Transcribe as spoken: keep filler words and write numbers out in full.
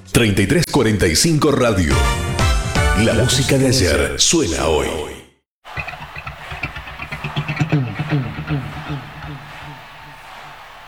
treinta y tres cuarenta y cinco Radio. La música de ayer suena hoy.